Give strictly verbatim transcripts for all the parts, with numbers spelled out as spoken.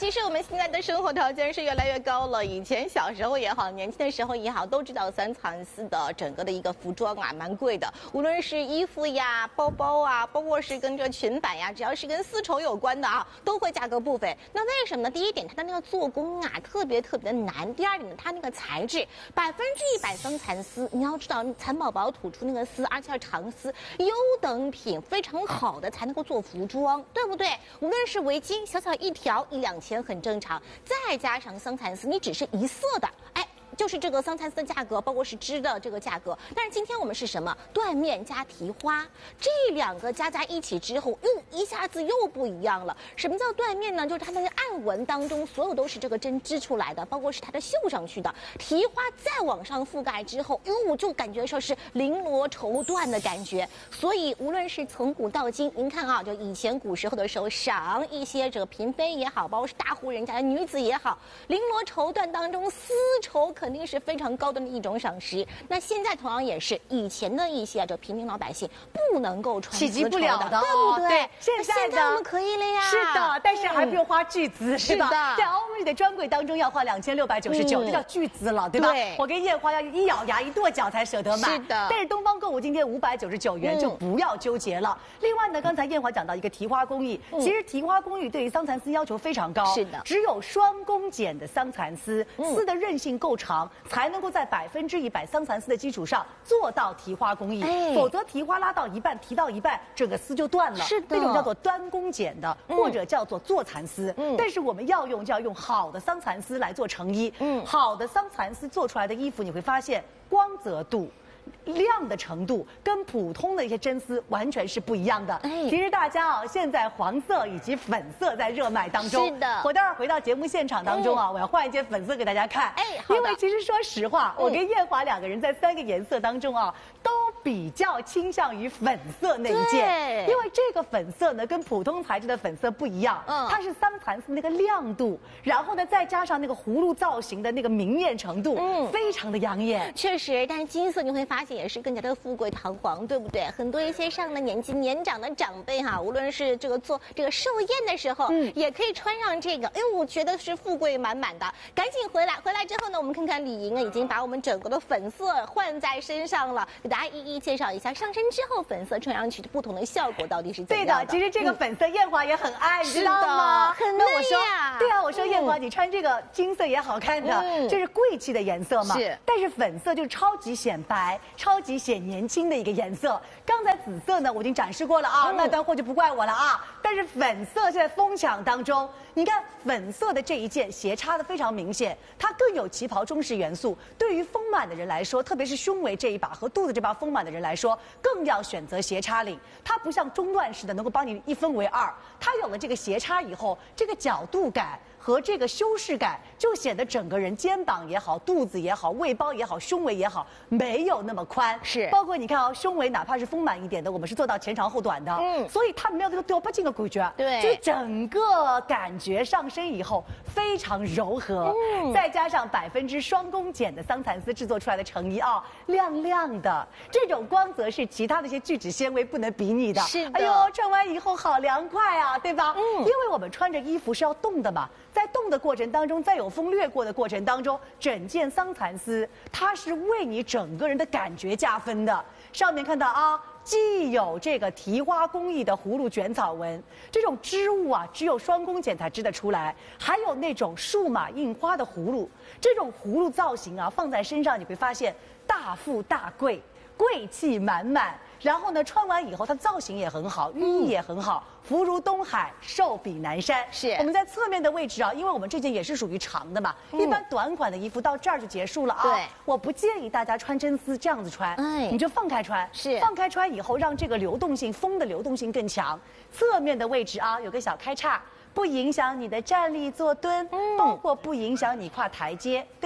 其实我们现在的生活条件是越来越高了。以前小时候也好，年轻的时候也好，都知道三蚕丝的整个的一个服装啊，蛮贵的。无论是衣服呀、包包啊，包括是跟这裙摆呀，只要是跟丝绸有关的啊，都会价格不菲。那为什么呢？第一点，它的那个做工啊，特别特别的难。第二点呢，它那个材质，百分之一百桑蚕丝。你要知道，蚕宝宝吐出那个丝，而且要长丝，优等品，非常好的才能够做服装，对不对？无论是围巾，小小一条一两千很正常，再加上桑蚕丝，你只是一色的，哎。就是这个桑蚕丝的价格，包括是织的这个价格。但是今天我们是什么？缎面加提花，这两个加在一起之后，又一下子又不一样了。什么叫缎面呢？就是它的暗纹当中，所有都是这个针织出来的，包括是它的绣上去的。提花再往上覆盖之后，哟，就感觉说是绫罗绸缎的感觉。所以无论是从古到今，您看啊，就以前古时候的时候，赏一些这个嫔妃也好，包括是大户人家的女子也好，绫罗绸缎当中丝绸肯定是非常高端的一种赏识。那现在同样也是，以前的一些这平民老百姓不能够穿丝绸的， 企及不了的， 对不对？ 对，现在现在我们可以了呀。 是的，但是还不用花巨资，是吧？在欧美的专柜当中要花两千六百九十九，这叫巨资了，对吧？ 对， 我跟艳华要一咬牙一跺脚才舍得买。 是的。 但是东方购物今天五百九十九元就不要纠结了。另外呢，刚才艳华讲到一个提花工艺，其实提花工艺对于桑蚕丝要求非常高， 是的， 只有双工剪的桑蚕丝，丝的韧性够长，才能够在百分之一百桑蚕丝的基础上做到提花工艺， 哎、 否则提花拉到一半，提到一半，整个丝就断了。 是的， 那种叫做端工剪的，嗯、或者叫做做蚕丝。嗯，但是我们要用就要用好的桑蚕丝来做成衣。嗯，好的桑蚕丝做出来的衣服，你会发现光泽度。亮的程度跟普通的一些真丝完全是不一样的。哎，其实大家啊，现在黄色以及粉色在热卖当中。 是的。 我待会儿回到节目现场当中啊，嗯、我要换一件粉色给大家看。 哎，好的。 因为其实说实话，嗯、我跟艳华两个人在三个颜色当中啊，都比较倾向于粉色那一件。因为这个粉色呢，跟普通材质的粉色不一样。嗯。它是桑蚕丝那个亮度，然后呢，再加上那个葫芦造型的那个明艳程度，嗯，非常的养眼。 确实，但是金色你会发现也是更加的富贵堂皇，对不对？很多一些上了年纪年长的长辈哈，无论是这个做这个寿宴的时候，嗯，也可以穿上这个，哎，我觉得是富贵满满的。赶紧回来，回来之后呢，我们看看李莹啊，已经把我们整个的粉色换在身上了，给大家一一介绍一下上身之后粉色穿上去的不同的效果到底是怎样的。 对的，其实这个粉色艳华也很爱，你知道吗？ 很媚呀。 对啊，我说艳华，你穿这个金色也好看的，这是贵气的颜色嘛。 是。 但是粉色就超级显白，超级显年轻的一个颜色。刚才紫色呢，我已经展示过了啊，嗯、那单货就不怪我了啊。但是粉色在疯抢当中，你看粉色的这一件斜插的非常明显，它更有旗袍中式元素。对于丰满的人来说，特别是胸围这一把和肚子这把丰满的人来说，更要选择斜插领。它不像中段式的能够帮你一分为二，它有了这个斜插以后，这个角度感和这个修饰感，就显得整个人肩膀也好，肚子也好，胃包也好，胸围也好，没有那么宽。 是， 包括你看哦，胸围哪怕是丰满一点的，我们是做到前长后短的。嗯，所以它没有这个掉不进的感觉。 对， 就是整个感觉上身以后非常柔和，嗯，再加上百分之双工剪的桑蚕丝制作出来的成衣啊，亮亮的，这种光泽是其他的一些聚酯纤维不能比拟的。 是的， 哎呦，穿完以后好凉快啊，对吧？嗯，因为我们穿着衣服是要动的嘛。在动的过程当中，在有风掠过的过程当中，整件桑蚕丝它是为你整个人的感觉加分的。上面看到啊，既有这个提花工艺的葫芦卷草纹，这种织物啊，只有双工剪才织得出来，还有那种数码印花的葫芦，这种葫芦造型啊，放在身上你会发现大富大贵，贵气满满。然后呢，穿完以后它造型也很好，寓意也很好，福如东海，寿比南山。 是我们在侧面的位置啊，因为我们这件也是属于长的嘛，嗯、一般短款的衣服到这儿就结束了啊。 对， 我不建议大家穿真丝这样子穿，哎，你就放开穿， 是放开穿以后，让这个流动性，风的流动性更强。侧面的位置啊，有个小开叉，不影响你的站立坐蹲，嗯，包括不影响你跨台阶，对吧？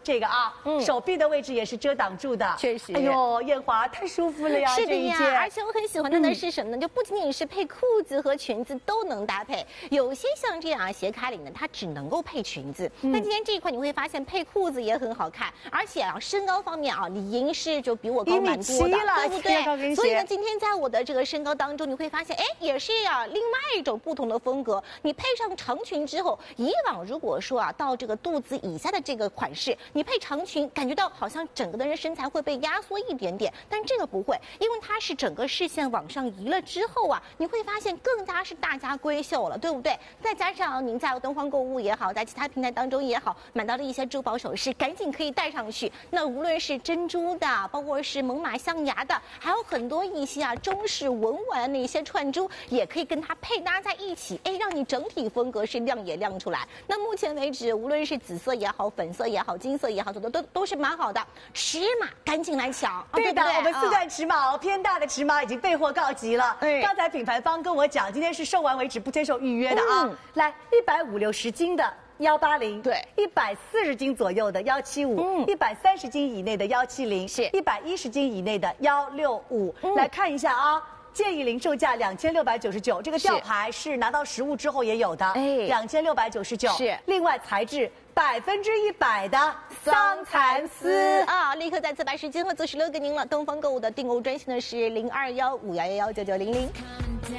这个啊，嗯，手臂的位置也是遮挡住的， 确实。 哎呦，艳华太舒服了呀， 是的呀，而且我很喜欢它的是什么呢？ 嗯、 就不仅仅是配裤子和裙子都能搭配，有些像这样啊斜开领的，它只能够配裙子。嗯、但今天这一款你会发现配裤子也很好看，而且啊身高方面啊，李莹是就比我高蛮多的，对不对？所以呢，今天在我的这个身高当中，你会发现，哎，也是啊另外一种不同的风格。你配上长裙之后，以往如果说啊到这个肚子以下的这个款式，你配长裙，感觉到好像整个的人身材会被压缩一点点，但这个不会，因为它是整个视线往上移了之后啊，你会发现更加是大家闺秀了，对不对？再加上您在敦煌购物也好，在其他平台当中也好，买到的一些珠宝首饰，赶紧可以戴上去。那无论是珍珠的，包括是猛犸象牙的，还有很多一些啊中式文玩的那些串珠，也可以跟它配搭在一起，哎，让你整体风格是亮也亮出来。那目前为止，无论是紫色也好，粉色也好，金色也好，做的都都是蛮好的。尺码赶紧来抢， 对的， 对对我们四段尺码哦，偏大的尺码已经备货告急了。 对， 刚才品牌方跟我讲，今天是售完为止，不接受预约的啊。嗯、来，一百五六十斤的。幺八零， 对， 一百四十斤左右的幺七五，嗯，一百三十斤以内的幺七零， 是一百一十斤以内的幺六五。来看一下啊，建议零售价两千六百九十九，这个吊牌是拿到实物之后也有的，哎，两千六百九十九， 是。 另外材质百分之一百的桑蚕丝啊，立刻在次把时间和做十六给您了。东方购物的订购专线呢是零二幺五幺幺幺九九零零。